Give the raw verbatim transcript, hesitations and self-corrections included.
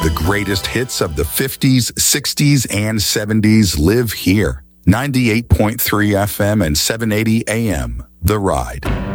The greatest hits of the fifties, sixties, and seventies live here. ninety-eight point three F M and seven eighty A M, The Ride.